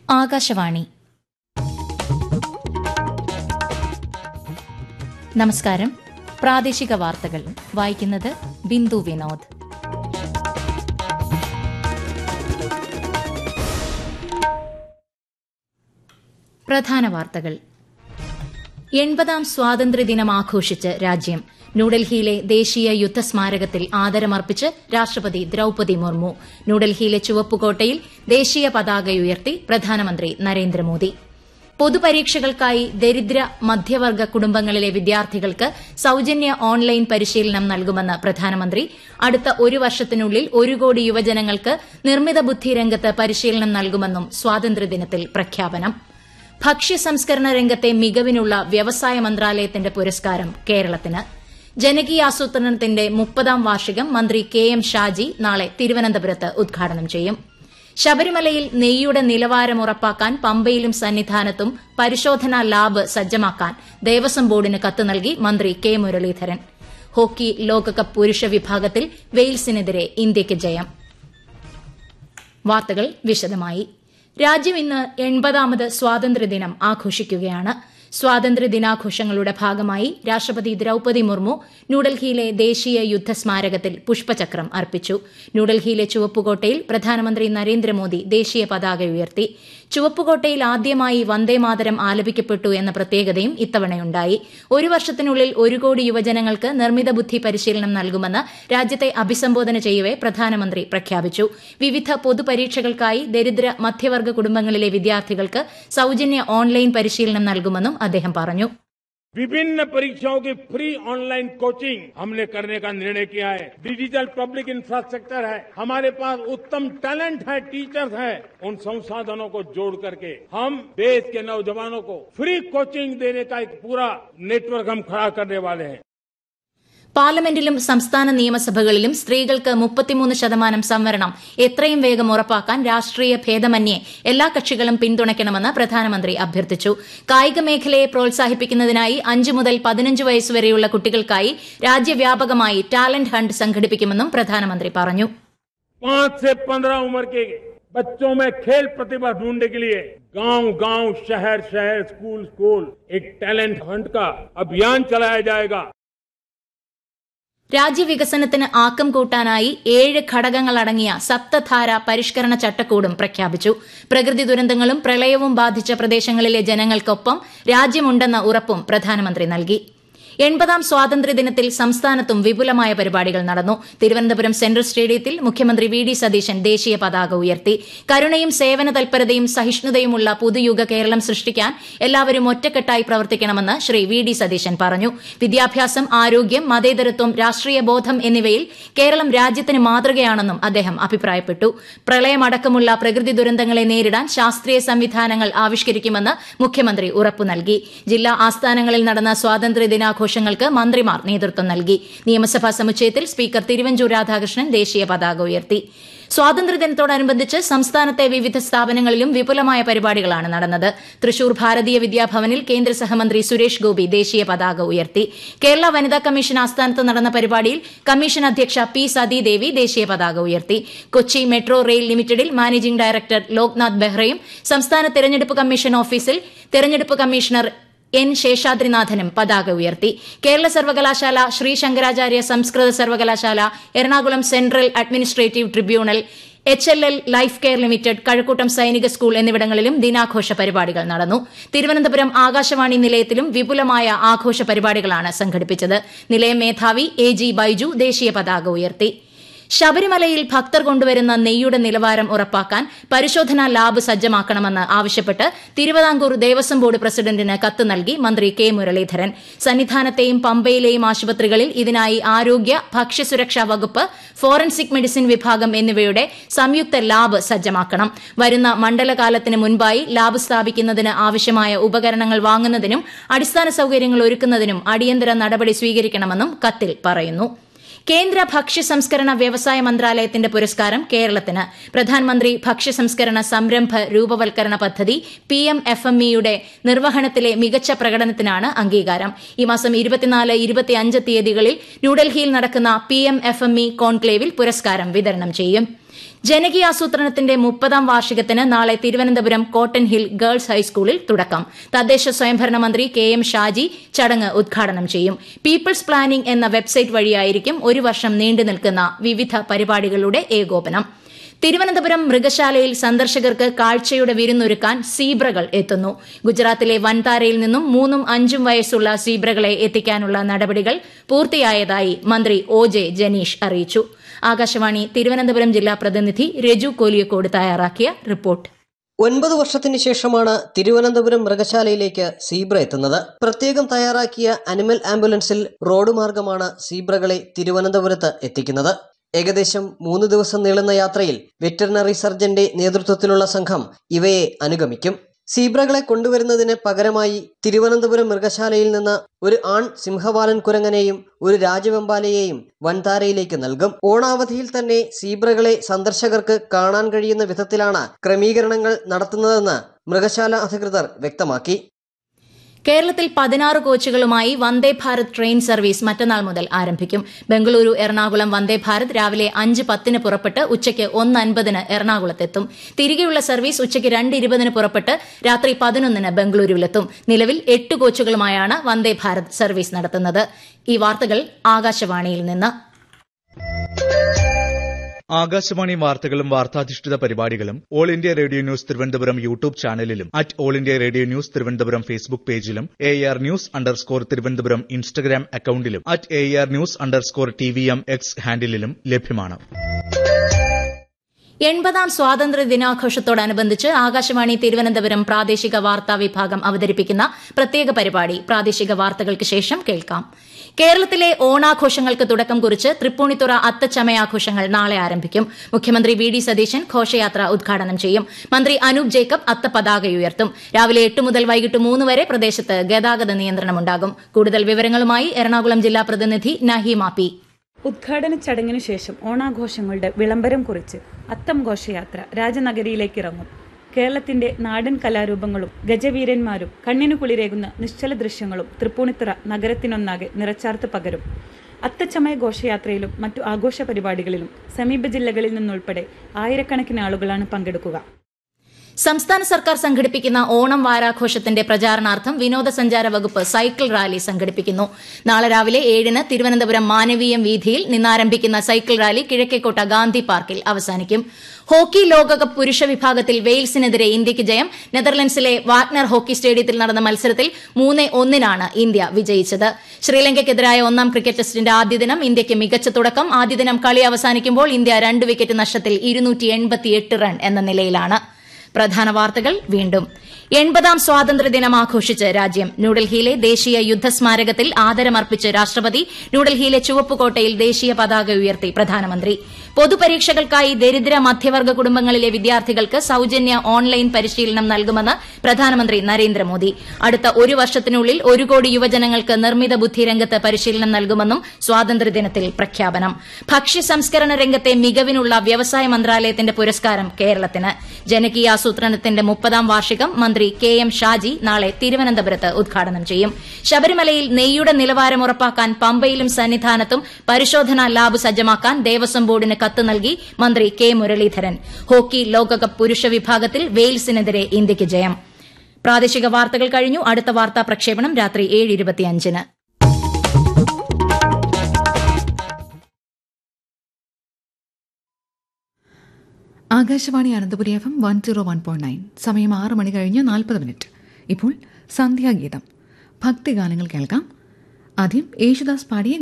ആകാശവാണി. നമസ്കാരം. പ്രാദേശിക വാർത്തകൾ വായിക്കുന്നത് ബിന്ദു വിനോദ്. പ്രധാന വാർത്തകൾ. 80ാം സ്വാതന്ത്ര്യദിനം ആഘോഷിച്ച് രാജ്യം. ന്യൂഡൽഹിയിലെ ദേശീയ യുദ്ധസ്മാരകത്തിൽ ആദരമർപ്പിച്ച് രാഷ്ട്രപതി ദ്രൌപദി മുർമു. ന്യൂഡൽഹിയിലെ ചുവപ്പുകോട്ടയിൽ ദേശീയ പതാകയുയർത്തി പ്രധാനമന്ത്രി നരേന്ദ്രമോദി. പൊതുപരീക്ഷകൾക്കായി ദരിദ്ര മധ്യവർഗ കുടുംബങ്ങളിലെ വിദ്യാർത്ഥികൾക്ക് സൌജന്യ ഓൺലൈൻ പരിശീലനം നൽകുമെന്ന് പ്രധാനമന്ത്രി. അടുത്ത ഒരു വർഷത്തിനുള്ളിൽ 1 കോടി യുവജനങ്ങൾക്ക് നിർമ്മിത ബുദ്ധി രംഗത്ത് പരിശീലനം നൽകുമെന്നും സ്വാതന്ത്ര്യദിനത്തിൽ പ്രഖ്യാപനം. ഭക്ഷ്യസംസ്കരണ രംഗത്തെ മികവിനുള്ള വ്യവസായ മന്ത്രാലയത്തിന്റെ പുരസ്കാരം കേരളത്തിന്. ജനകീയാസൂത്രണത്തിന്റെ 30ാം വാർഷികം മന്ത്രി കെ എം ഷാജി നാളെ തിരുവനന്തപുരത്ത് ഉദ്ഘാടനം ചെയ്യും. ശബരിമലയിൽ നെയ്യുടെ നിലവാരം ഉറപ്പാക്കാൻ പമ്പയിലും സന്നിധാനത്തും പരിശോധനാ ലാബ് സജ്ജമാക്കാൻ ദേവസ്വം ബോർഡിന് കത്ത് നൽകി മന്ത്രി കെ മുരളീധരൻ. ഹോക്കി ലോകകപ്പ് പുരുഷ വിഭാഗത്തിൽ വെയിൽസിനെതിരെ ഇന്ത്യയ്ക്ക് ജയം. വാർത്തകൾ വിശദമായി. രാജ്യം ഇന്ന് 80ാമത് സ്വാതന്ത്ര്യദിനം ആഘോഷിക്കുകയാണ്. സ്വാതന്ത്ര്യദിനാഘോഷങ്ങളുടെ ഭാഗമായി രാഷ്ട്രപതി ദ്രൌപദി മുർമു ന്യൂഡൽഹിയിലെ ദേശീയ യുദ്ധസ്മാരകത്തിൽ പുഷ്പചക്രം അർപ്പിച്ചു. ന്യൂഡൽഹിയിലെ ചുവപ്പുകോട്ടയിൽ പ്രധാനമന്ത്രി നരേന്ദ്രമോദി ദേശീയ പതാക ഉയർത്തി. ചുവപ്പുകോട്ടയിൽ ആദ്യമായി വന്ദേമാതരം ആലപിക്കപ്പെട്ടു എന്ന പ്രത്യേകതയും ഇത്തവണയുണ്ടായി. ഒരു വർഷത്തിനുള്ളിൽ 1 കോടി യുവജനങ്ങൾക്ക് നിർമ്മിത ബുദ്ധി പരിശീലനം നൽകുമെന്ന് രാജ്യത്തെ അഭിസംബോധന ചെയ്യവെ പ്രധാനമന്ത്രി പ്രഖ്യാപിച്ചു. വിവിധ പൊതുപരീക്ഷകൾക്കായി ദരിദ്ര മധ്യവർഗ കുടുംബങ്ങളിലെ വിദ്യാർത്ഥികൾക്ക് സൌജന്യ ഓൺലൈൻ പരിശീലനം നൽകുമെന്നും അദ്ദേഹം പറഞ്ഞു. विभिन्न परीक्षाओं की फ्री ऑनलाइन कोचिंग हमने करने का निर्णय किया है. डिजिटल पब्लिक इंफ्रास्ट्रक्चर है, हमारे पास उत्तम टैलेंट है, टीचर्स है. उन संसाधनों को जोड़ करके हम देश के नौजवानों को फ्री कोचिंग देने का एक पूरा नेटवर्क हम खड़ा करने वाले हैं. പാർലമെന്റിലും സംസ്ഥാന നിയമസഭകളിലും സ്ത്രീകൾക്ക് 33% സംവരണം എത്രയും വേഗം ഉറപ്പാക്കാൻ രാഷ്ട്രീയ ഭേദമന്യേ എല്ലാ കക്ഷികളും പിന്തുണയ്ക്കണമെന്ന് പ്രധാനമന്ത്രി അഭ്യർത്ഥിച്ചു. കായിക മേഖലയെ പ്രോത്സാഹിപ്പിക്കുന്നതിനായി 5 മുതൽ 15 വയസ്സുവരെയുള്ള കുട്ടികൾക്കായി രാജ്യവ്യാപകമായി ടാലന്റ് ഹണ്ട് സംഘടിപ്പിക്കുമെന്നും പ്രധാനമന്ത്രി പറഞ്ഞു. 5 से 15 उम्र के बच्चों में खेल प्रतिभा ढूंढने के लिए गांव-गांव, शहर-शहर, स्कूल-स्कूल एक टैलेंट हंट का अभियान चलाया जाएगा. രാജ്യവികസനത്തിന് ആക്കം കൂട്ടാനായി 7 ഘടകങ്ങളടങ്ങിയ സപ്തധാര പരിഷ്കരണ ചട്ടക്കൂടും പ്രഖ്യാപിച്ചു. പ്രകൃതി ദുരന്തങ്ങളും പ്രളയവും ബാധിച്ച പ്രദേശങ്ങളിലെ ജനങ്ങൾക്കൊപ്പം രാജ്യമുണ്ടെന്ന ഉറപ്പും പ്രധാനമന്ത്രി നൽകി. 80ാം സ്വാതന്ത്ര്യദിനത്തിൽ സംസ്ഥാനത്തും വിപുലമായ പരിപാടികൾ നടന്നു. തിരുവനന്തപുരം സെൻട്രൽ സ്റ്റേഡിയത്തിൽ മുഖ്യമന്ത്രി വി ഡി സതീശൻ ദേശീയ പതാക ഉയർത്തി. കരുണയും സേവന തൽപരതയും സഹിഷ്ണുതയുമുള്ള പുതുയുഗ കേരളം സൃഷ്ടിക്കാൻ എല്ലാവരും ഒറ്റക്കെട്ടായി പ്രവർത്തിക്കണമെന്ന് ശ്രീ വി ഡി സതീശൻ പറഞ്ഞു. വിദ്യാഭ്യാസം, ആരോഗ്യം, മതേതരത്വം, രാഷ്ട്രീയ ബോധം എന്നിവയിൽ കേരളം രാജ്യത്തിന് മാതൃകയാണെന്നും അദ്ദേഹം അഭിപ്രായപ്പെട്ടു. പ്രളയമടക്കമുള്ള പ്രകൃതി ദുരന്തങ്ങളെ നേരിടാൻ ശാസ്ത്രീയ സംവിധാനങ്ങൾ ആവിഷ്കരിക്കുമെന്ന് മുഖ്യമന്ത്രി ഉറപ്പു നൽകി. ജില്ലാ ആസ്ഥാനങ്ങളിൽ നടന്ന സ്വാതന്ത്ര്യദിനാഘോഷം ങ്ങൾക്ക് മന്ത്രിമാർ നേതൃത്വം നൽകി. നിയമസഭാ സമുച്ചയത്തിൽ സ്പീക്കർ തിരുവഞ്ചൂർ രാധാകൃഷ്ണൻ ദേശീയ പതാക ഉയർത്തി. സ്വാതന്ത്ര്യദിനത്തോടനുബന്ധിച്ച് സംസ്ഥാനത്തെ വിവിധ സ്ഥാപനങ്ങളിലും വിപുലമായ പരിപാടികളാണ് നടന്നത്. തൃശൂർ ഭാരതീയ വിദ്യാഭവനിൽ കേന്ദ്ര സഹമന്ത്രി സുരേഷ് ഗോപി ദേശീയ പതാക ഉയർത്തി. കേരള വനിതാ കമ്മീഷൻ ആസ്ഥാനത്ത് നടന്ന പരിപാടിയിൽ കമ്മീഷൻ അധ്യക്ഷ പി സതീദേവി ദേശീയ പതാക ഉയർത്തി. കൊച്ചി മെട്രോ റെയിൽ ലിമിറ്റഡിൽ മാനേജിംഗ് ഡയറക്ടർ ലോക്നാഥ് ബെഹ്റയും സംസ്ഥാന തെരഞ്ഞെടുപ്പ് കമ്മീഷൻ ഓഫീസിൽ തെരഞ്ഞെടുപ്പ് കമ്മീഷണർ എൻ ശേഷാദ്രിനാഥനും പതാക ഉയർത്തി. കേരള സർവകലാശാല, ശ്രീ ശങ്കരാചാര്യ സംസ്കൃത സർവകലാശാല, Ernakulam central administrative tribunal, HLL life care limited, Kazhakkoottam സൈനിക സ്കൂൾ എന്നിവിടങ്ങളിലും ദിനാഘോഷ പരിപാടികൾ നടന്നു. തിരുവനന്തപുരം ആകാശവാണി നിലയത്തിലും വിപുലമായ ആഘോഷ പരിപാടികളാണ് സംഘടിപ്പിച്ചത്. നിലയം മേധാവി AG ബൈജു ദേശീയ പതാക ഉയർത്തി. ശബരിമലയിൽ ഭക്തർ കൊണ്ടുവരുന്ന നെയ്യുടെ നിലവാരം ഉറപ്പാക്കാൻ പരിശോധനാ ലാബ് സജ്ജമാക്കണമെന്ന് ആവശ്യപ്പെട്ട് തിരുവിതാംകൂർ ദേവസ്വം ബോർഡ് പ്രസിഡന്റിന് കത്ത് നൽകി മന്ത്രി കെ മുരളീധരൻ. സന്നിധാനത്തെയും പമ്പയിലെയും ആശുപത്രികളിൽ ഇതിനായി ആരോഗ്യ, ഭക്ഷ്യസുരക്ഷാ വകുപ്പ്, ഫോറൻസിക് മെഡിസിൻ വിഭാഗം എന്നിവയുടെ സംയുക്ത ലാബ് സജ്ജമാക്കണം. വരുന്ന മണ്ഡലകാലത്തിന് മുൻപായി ലാബ് സ്ഥാപിക്കുന്നതിന് ആവശ്യമായ ഉപകരണങ്ങൾ വാങ്ങുന്നതിനും അടിസ്ഥാന സൌകര്യങ്ങൾ ഒരുക്കുന്നതിനും അടിയന്തര നടപടി സ്വീകരിക്കണമെന്നും കത്തിൽ പറയുന്നു. കേന്ദ്ര ഭക്ഷ്യസംസ്കരണ വ്യവസായ മന്ത്രാലയത്തിന്റെ പുരസ്കാരം കേരളത്തിന്. പ്രധാനമന്ത്രി ഭക്ഷ്യസംസ്കരണ സംരംഭ രൂപവൽക്കരണ പദ്ധതി PMFME-യുടെ നിർവഹണത്തിലെ മികച്ച പ്രകടനത്തിനാണ് അംഗീകാരം. ഈ മാസം 24, 25 തീയതികളിൽ ന്യൂഡൽഹിയിൽ നടക്കുന്ന PMFME കോൺക്ലേവിൽ പുരസ്കാരം വിതരണം ചെയ്യും. ജനകീയാസൂത്രണത്തിന്റെ 30ാം വാർഷികത്തിന് നാളെ തിരുവനന്തപുരം കോട്ടൺ ഹിൽ ഗേൾസ് ഹൈസ്കൂളിൽ തുടക്കം. തദ്ദേശ സ്വയംഭരണ മന്ത്രി KM ഷാജി ചടങ്ങ് ഉദ്ഘാടനം ചെയ്യും. പീപ്പിൾസ് പ്ലാനിംഗ് എന്ന വെബ്സൈറ്റ് വഴിയായിരിക്കും ഒരു വർഷം നീണ്ടുനിൽക്കുന്ന വിവിധ പരിപാടികളുടെ ഏകോപനം. തിരുവനന്തപുരം മൃഗശാലയിൽ സന്ദർശകർക്ക് കാഴ്ചയുടെ വിരുന്നൊരുക്കാൻ സീബ്രകൾ എത്തുന്നു. ഗുജറാത്തിലെ വൻതാരയിൽ നിന്നും 3ഉം 5ഉം വയസ്സുള്ള സീബ്രകളെ എത്തിക്കാനുള്ള നടപടികൾ പൂർത്തിയായതായി മന്ത്രി OJ ജനീഷ് അറിയിച്ചു. ആകാശവാണി തിരുവനന്തപുരം ജില്ലാ പ്രതിനിധി രജു കോലിയക്കോട് തയ്യാറാക്കിയ റിപ്പോർട്ട്. 9 വർഷത്തിന് ശേഷമാണ് തിരുവനന്തപുരം മൃഗശാലയിലേക്ക് സീബ്ര എത്തുന്നത്. പ്രത്യേകം തയ്യാറാക്കിയ അനിമൽ ആംബുലൻസിൽ റോഡ് മാർഗമാണ് സീബ്രകളെ തിരുവനന്തപുരത്ത് എത്തിക്കുന്നത്. ഏകദേശം 3 ദിവസം നീളുന്ന യാത്രയിൽ വെറ്ററിനറി സർജന്റെ നേതൃത്വത്തിലുള്ള സംഘം ഇവയെ അനുഗമിക്കും. സീബ്രകളെ കൊണ്ടുവരുന്നതിന് പകരമായി തിരുവനന്തപുരം മൃഗശാലയിൽ നിന്ന് ഒരു ആൺ സിംഹവാലൻ കുരങ്ങനെയും ഒരു രാജവെമ്പാലയെയും വൻതാരയിലേക്ക് നൽകും. ഓണാവധിയിൽ തന്നെ സീബ്രകളെ സന്ദർശകർക്ക് കാണാൻ കഴിയുന്ന വിധത്തിലാണ് ക്രമീകരണങ്ങൾ നടത്തുന്നതെന്ന് മൃഗശാല അധികൃതർ വ്യക്തമാക്കി. കേരളത്തിൽ 16 കോച്ചുകളുമായി വന്ദേ ഭാരത് ട്രെയിൻ സർവീസ് മറ്റന്നാൾ മുതൽ ആരംഭിക്കും. ബംഗളൂരു എറണാകുളം വന്ദേ ഭാരത് രാവിലെ 5:10 പുറപ്പെട്ട് ഉച്ചയ്ക്ക് 1:50 എറണാകുളത്തെത്തും. തിരികെയുള്ള സർവീസ് ഉച്ചയ്ക്ക് 2:20 പുറപ്പെട്ട് രാത്രി 11 ബംഗളൂരുവിലെത്തും. നിലവിൽ 8 കോച്ചുകളുമായാണ് വന്ദേ ഭാരത് സർവീസ് നടത്തുന്നത്. ഈ വാർത്തകൾ ആകാശവാണിയിൽ നിന്ന്. ആകാശവാണി വാർത്തകളും വാർത്താധിഷ്ഠിത പരിപാടികളും all India radio news Thiruvananthapuram YouTube ചാനലിലും all India radio news Thiruvananthapuram Facebook പേജിലും AR News_ തിരുവനന്തപുരം ഇൻസ്റ്റഗ്രാം അക്കൌണ്ടിലും AR News_TVM X ഹാൻഡിലും ലഭ്യമാണ്. 80ാം സ്വാതന്ത്ര്യ ദിനാഘോഷത്തോടനുബന്ധിച്ച് ആകാശവാണി തിരുവനന്തപുരം പ്രാദേശിക വാർത്താ വിഭാഗം അവതരിപ്പിക്കുന്ന പ്രത്യേക പരിപാടി പ്രാദേശിക വാർത്തകൾക്ക് ശേഷം കേൾക്കാം. കേരളത്തിലെ ഓണാഘോഷങ്ങൾക്ക് തുടക്കം കുറിച്ച് തൃപ്പൂണിത്തുറ അത്തച്ചമയാഘോഷങ്ങൾ നാളെ ആരംഭിക്കും. മുഖ്യമന്ത്രി VD സതീശൻ ഘോഷയാത്ര ഉദ്ഘാടനം ചെയ്യും. മന്ത്രി അനൂപ് ജേക്കബ് അത്തപതാകയുയർത്തും. രാവിലെ 8 മുതൽ വൈകിട്ട് 3 വരെ പ്രദേശത്ത് ഗതാഗത നിയന്ത്രണമുണ്ടാകും. കൂടുതൽ വിവരങ്ങളുമായി എറണാകുളം ജില്ലാ പ്രതിനിധി നഹീമ P. ഉദ്ഘാടന ചടങ്ങിനു ശേഷം ഓണാഘോഷങ്ങളുടെ വിളംബരം കുറിച്ച് അത്തം ഘോഷയാത്ര രാജനഗരിയിലേക്ക് ഇറങ്ങും. കേരളത്തിന്റെ നാടൻ കലാരൂപങ്ങളും ഗജവീരന്മാരും കണ്ണിനു കുളിരേകുന്ന നിശ്ചല ദൃശ്യങ്ങളും തൃപ്പൂണിത്തുറ നഗരത്തിനൊന്നാകെ നിറച്ചാർത്ത് പകരും. അത്തച്ചമയ ഘോഷയാത്രയിലും മറ്റു ആഘോഷ പരിപാടികളിലും സമീപ ജില്ലകളിൽ നിന്നുൾപ്പെടെ ആയിരക്കണക്കിന് ആളുകളാണ് പങ്കെടുക്കുക. സംസ്ഥാന സർക്കാർ സംഘടിപ്പിക്കുന്ന ഓണം വാരാഘോഷത്തിന്റെ പ്രചാരണാർത്ഥം വിനോദസഞ്ചാര വകുപ്പ് സൈക്കിൾ റാലി സംഘടിപ്പിക്കുന്നു. നാളെ രാവിലെ 7 തിരുവനന്തപുരം മാനവീയം വീഥിയിൽ നിന്നാരംഭിക്കുന്ന സൈക്കിൾ റാലി കിഴക്കേക്കോട്ട ഗാന്ധി പാർക്കിൽ അവസാനിക്കും. ഹോക്കി ലോകകപ്പ് പുരുഷ വിഭാഗത്തിൽ വെയിൽസിനെതിരെ ഇന്ത്യയ്ക്ക് ജയം. നെതർലൻഡ്സിലെ വാഗ്നർ ഹോക്കി സ്റ്റേഡിയത്തിൽ നടന്ന മത്സരത്തിൽ 3-1 ഇന്ത്യ വിജയിച്ചത്. ശ്രീലങ്കയ്ക്കെതിരായ 1ാം ക്രിക്കറ്റ് ടെസ്റ്റിന്റെ ആദ്യ ദിനം ഇന്ത്യയ്ക്ക് മികച്ച തുടക്കം. ആദ്യ ദിനം കളി അവസാനിക്കുമ്പോൾ ഇന്ത്യ 2 വിക്കറ്റ് നഷ്ടത്തിൽ 288 റൺ എന്ന നിലയിലാണ്. പ്രധാന വാർത്തകൾ വീണ്ടും. 80ാം സ്വാതന്ത്ര്യദിനം ആഘോഷിച്ച് രാജ്യം. ന്യൂഡൽഹിയിലെ ദേശീയ യുദ്ധസ്മാരകത്തിൽ ആദരമർപ്പിച്ച് രാഷ്ട്രപതി. ന്യൂഡൽഹിയിലെ ചുവപ്പുകോട്ടയിൽ ദേശീയ പതാക ഉയർത്തി പ്രധാനമന്ത്രി. പൊതുപരീക്ഷകൾക്കായി ദരിദ്ര മധ്യവർഗ കുടുംബങ്ങളിലെ വിദ്യാർത്ഥികൾക്ക് സൌജന്യ ഓൺലൈൻ പരിശീലനം നൽകുമെന്ന് പ്രധാനമന്ത്രി നരേന്ദ്രമോദി. അടുത്ത 1 വർഷത്തിനുള്ളിൽ 1 കോടി യുവജനങ്ങൾക്ക് നിർമ്മിത ബുദ്ധി രംഗത്ത് പരിശീലനം നൽകുമെന്നും സ്വാതന്ത്ര്യദിനത്തിൽ പ്രഖ്യാപനം. ഭക്ഷ്യ സംസ്കരണ രംഗത്തെ മികവിനുള്ള വ്യവസായ മന്ത്രാലയത്തിന്റെ പുരസ്കാരം കേരളത്തിന്. ജനകീയാസൂത്രണത്തിന്റെ 30ാം വാർഷികം മന്ത്രി KM ഷാജി നാളെ തിരുവനന്തപുരത്ത് ഉദ്ഘാടനം ചെയ്യും. ശബരിമലയിൽ നെയ്യുടെ നിലവാരം ഉറപ്പാക്കാൻ പമ്പയിലും സന്നിധാനത്തും പരിശോധനാ ലാബ് സജ്ജമാക്കാൻ ദേവസ്വം ബോർഡിന് കത്ത് നൽകി മന്ത്രി K മുരളീധരൻ. ഹോക്കി ലോകകപ്പ് പുരുഷ വിഭാഗത്തിൽ വെയിൽസിനെതിരെ ഇന്ത്യയ്ക്ക് ജയം. പ്രാദേശിക വാർത്തകൾ കഴിഞ്ഞു. അടുത്ത വാർത്താ പ്രക്ഷേപണം രാത്രി 7:25. ആകാശവാണി അനന്തപുരി FM 101.9. സമയം 6 മണി കഴിഞ്ഞ് 40 മിനിറ്റ്. ഇപ്പോൾ സന്ധ്യാഗീതം ഭക്തിഗാനങ്ങൾ കേൾക്കാം. ആദ്യം യേശുദാസ് പാടിയ